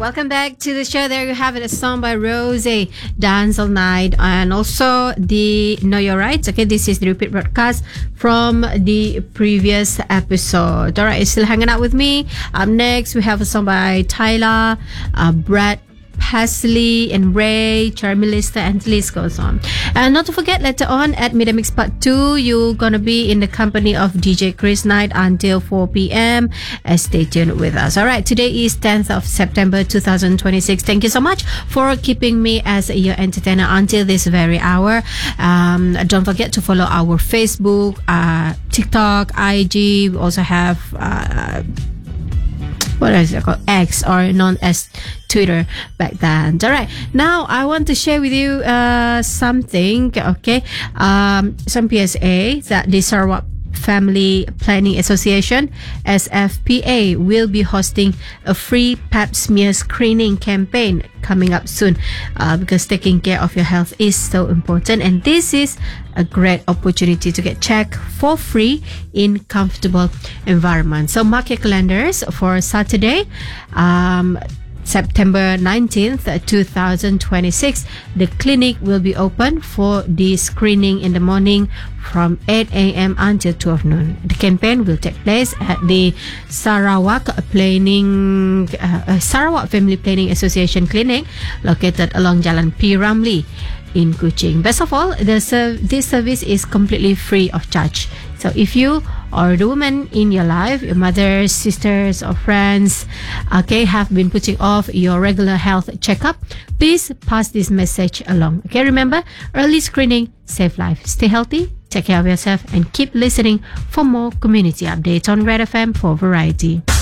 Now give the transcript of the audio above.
Welcome back to the show. There you have it, a song by Rosie, Dance All Night, and also the Know Your Rights. Okay, this is the repeat broadcast from the previous episode. All right, you're still hanging out with me. Up next, we have a song by Tyler, Brad Paisley and Ray, Charmilista, and the list goes on. And not to forget, later on at Media Mix Part 2, you're gonna be in the company of DJ Chris Knight until 4 p.m. Stay tuned with us. Alright, today is 10th of September 2026. Thank you so much for keeping me as your entertainer until this very hour. Don't forget to follow our Facebook, TikTok, IG. We also have what is it called? X, or known as Twitter back then. All right, now I want to share with you something. Okay, some PSA that the Sarawak Family Planning Association, SFPA, will be hosting a free pap smear screening campaign coming up soon, because taking care of your health is so important, and this is a great opportunity to get checked for free in comfortable environment. So mark your calendars for Saturday, September 19th, 2026. The clinic will be open for the screening in the morning from 8 a.m. until 12 noon. The campaign will take place at the Sarawak Family Planning Association Clinic, located along Jalan P. Ramlee in Kuching. Best of all, this service is completely free of charge. So if you or the woman in your life, your mothers, sisters, or friends, okay, have been putting off your regular health checkup, please pass this message along. Okay, remember, early screening save life. Stay healthy, take care of yourself, and keep listening for more community updates on Red FM for Variety.